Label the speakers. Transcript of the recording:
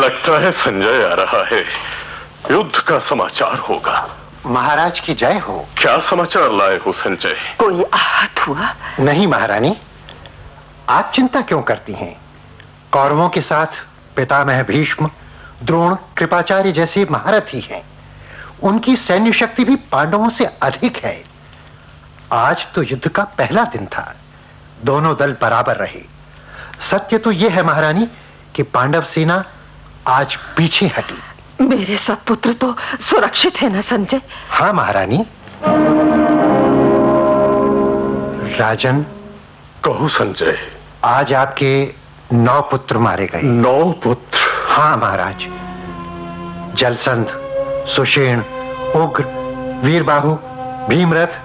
Speaker 1: लगता है संजय आ रहा है। युद्ध का समाचार होगा।
Speaker 2: महाराज की जय हो।
Speaker 1: क्या समाचार लाए हो संजय?
Speaker 3: कोई आहत हुआ?
Speaker 2: नहीं महारानी, आप चिंता क्यों करती हैं? कौरवों के साथ पितामह भीष्म, द्रोण, कृपाचार्य जैसे महारथी हैं। उनकी सैन्य शक्ति भी पांडवों से अधिक है। आज तो युद्ध का पहला दिन था, दोनों दल बराबर रहे। सत्य तो यह है महारानी कि पांडव सेना आज पीछे हटी।
Speaker 3: मेरे सब पुत्र तो सुरक्षित है ना संजय?
Speaker 2: हाँ महारानी। राजन,
Speaker 1: कहो संजय।
Speaker 2: आज आपके 9 पुत्र मारे गए।
Speaker 1: 9 पुत्र?
Speaker 2: हाँ महाराज। जलसंध, सुषेण, उग्र, वीरबाहु, भीमरथ,